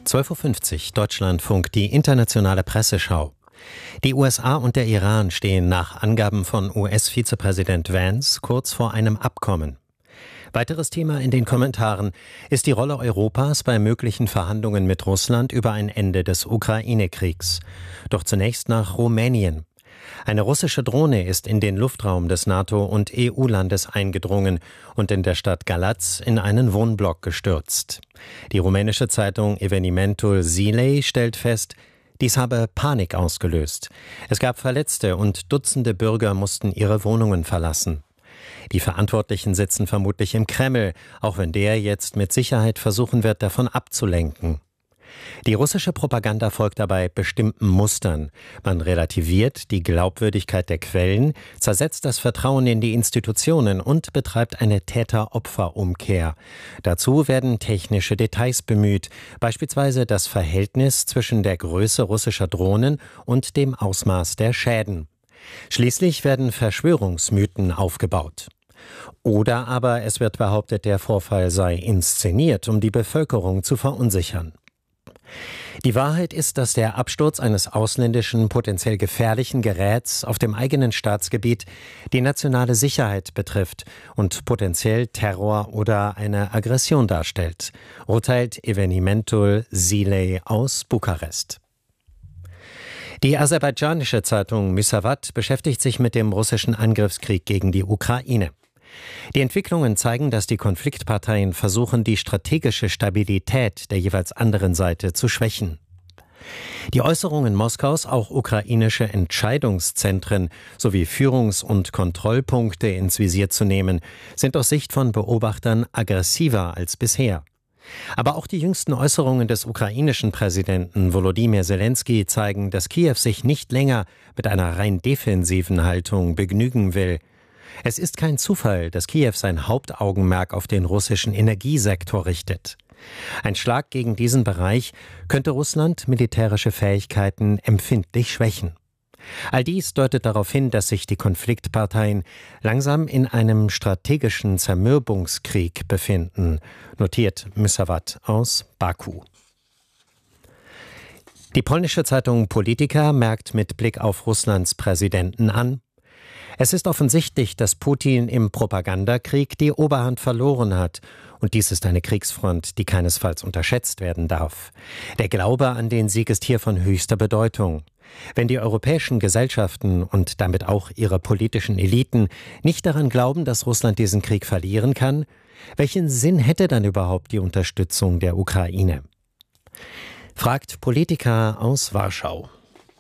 12:50 Uhr Deutschlandfunk, die internationale Presseschau. Die USA und der Iran stehen nach Angaben von US-Vizepräsident Vance kurz vor einem Abkommen. Weiteres Thema in den Kommentaren ist die Rolle Europas bei möglichen Verhandlungen mit Russland über ein Ende des Ukraine-Kriegs. Doch zunächst nach Rumänien. Eine russische Drohne ist in den Luftraum des NATO- und EU-Landes eingedrungen und in der Stadt Galați in einen Wohnblock gestürzt. Die rumänische Zeitung Evenimentul Zilei stellt fest, dies habe Panik ausgelöst. Es gab Verletzte und Dutzende Bürger mussten ihre Wohnungen verlassen. Die Verantwortlichen sitzen vermutlich im Kreml, auch wenn der jetzt mit Sicherheit versuchen wird, davon abzulenken. Die russische Propaganda folgt dabei bestimmten Mustern. Man relativiert die Glaubwürdigkeit der Quellen, zersetzt das Vertrauen in die Institutionen und betreibt eine Täter-Opfer-Umkehr. Dazu werden technische Details bemüht, beispielsweise das Verhältnis zwischen der Größe russischer Drohnen und dem Ausmaß der Schäden. Schließlich werden Verschwörungsmythen aufgebaut. Oder aber es wird behauptet, der Vorfall sei inszeniert, um die Bevölkerung zu verunsichern. Die Wahrheit ist, dass der Absturz eines ausländischen, potenziell gefährlichen Geräts auf dem eigenen Staatsgebiet die nationale Sicherheit betrifft und potenziell Terror oder eine Aggression darstellt, urteilt Evenimentul Zilei aus Bukarest. Die aserbaidschanische Zeitung Müsavat beschäftigt sich mit dem russischen Angriffskrieg gegen die Ukraine. Die Entwicklungen zeigen, dass die Konfliktparteien versuchen, die strategische Stabilität der jeweils anderen Seite zu schwächen. Die Äußerungen Moskaus, auch ukrainische Entscheidungszentren sowie Führungs- und Kontrollpunkte ins Visier zu nehmen, sind aus Sicht von Beobachtern aggressiver als bisher. Aber auch die jüngsten Äußerungen des ukrainischen Präsidenten Volodymyr Zelensky zeigen, dass Kiew sich nicht länger mit einer rein defensiven Haltung begnügen will. Es ist kein Zufall, dass Kiew sein Hauptaugenmerk auf den russischen Energiesektor richtet. Ein Schlag gegen diesen Bereich könnte Russland militärische Fähigkeiten empfindlich schwächen. All dies deutet darauf hin, dass sich die Konfliktparteien langsam in einem strategischen Zermürbungskrieg befinden, notiert Müsavat aus Baku. Die polnische Zeitung Polityka merkt mit Blick auf Russlands Präsidenten an: Es ist offensichtlich, dass Putin im Propagandakrieg die Oberhand verloren hat. Und dies ist eine Kriegsfront, die keinesfalls unterschätzt werden darf. Der Glaube an den Sieg ist hier von höchster Bedeutung. Wenn die europäischen Gesellschaften und damit auch ihre politischen Eliten nicht daran glauben, dass Russland diesen Krieg verlieren kann, welchen Sinn hätte dann überhaupt die Unterstützung der Ukraine? Fragt Polityka aus Warschau.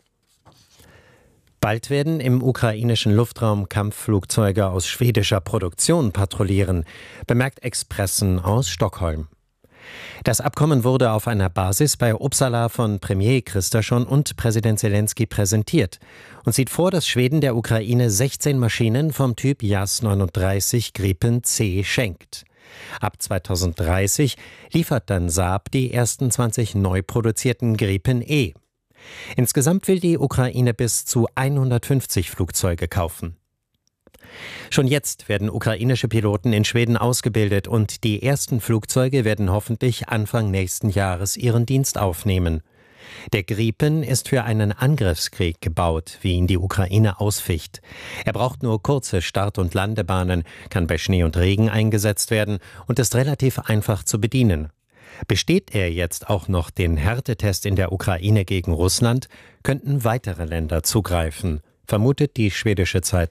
Bald werden im ukrainischen Luftraum Kampfflugzeuge aus schwedischer Produktion patrouillieren, bemerkt Expressen aus Stockholm. Das Abkommen wurde auf einer Basis bei Uppsala von Premier Kristersson und Präsident Zelensky präsentiert und sieht vor, dass Schweden der Ukraine 16 Maschinen vom Typ JAS-39 Gripen C schenkt. Ab 2030 liefert dann Saab die ersten 20 neu produzierten Gripen E. Insgesamt will die Ukraine bis zu 150 Flugzeuge kaufen. Schon jetzt werden ukrainische Piloten in Schweden ausgebildet und die ersten Flugzeuge werden hoffentlich Anfang nächsten Jahres ihren Dienst aufnehmen. Der Gripen ist für einen Angriffskrieg gebaut, wie ihn die Ukraine ausficht. Er braucht nur kurze Start- und Landebahnen, kann bei Schnee und Regen eingesetzt werden und ist relativ einfach zu bedienen. Besteht er jetzt auch noch den Härtetest in der Ukraine gegen Russland, könnten weitere Länder zugreifen, vermutet die schwedische Zeitung